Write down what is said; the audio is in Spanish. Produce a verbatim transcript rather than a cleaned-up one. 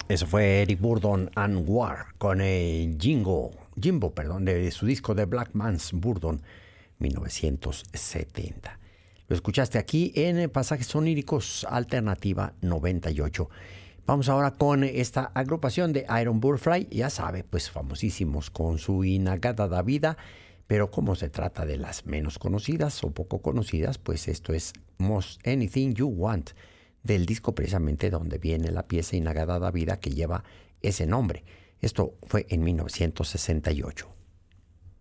Eso fue Eric Burdon and War con el Jingo, Jimbo, perdón, de su disco de Black Man's Burdon, mil novecientos setenta. Lo escuchaste aquí en Pasajes Oníricos Alternativa noventa y ocho. Vamos ahora con esta agrupación de Iron Butterfly, ya sabe, pues famosísimos con su Inagada da Vida, pero como se trata de las menos conocidas o poco conocidas, pues esto es Most Anything You Want, del disco precisamente donde viene la pieza Inagada da Vida que lleva ese nombre. Esto fue en mil novecientos sesenta y ocho.